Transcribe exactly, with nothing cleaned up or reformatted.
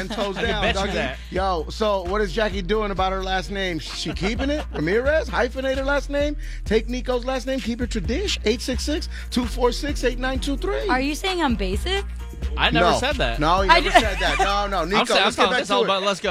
ten toes I can down, bet you doggy. that. Yo, so what is Jackie doing about her last name? She keeping it? Ramirez? Hyphenate her last name? Take Nico's last name? Keep it tradish? eight six six, two four six, eight nine two three. Are you saying I'm basic? I never no. said that. No, you I never d- said that. No, no. Nico, I'm saying, let's I'm get back talking to it. about let's go.